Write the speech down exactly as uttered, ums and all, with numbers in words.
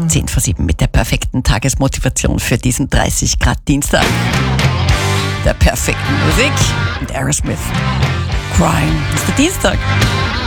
zehn vor sieben mit der perfekten Tagesmotivation für diesen dreißig Grad Dienstag. Der perfekten Musik mit Aerosmith. Crime ist der Dienstag.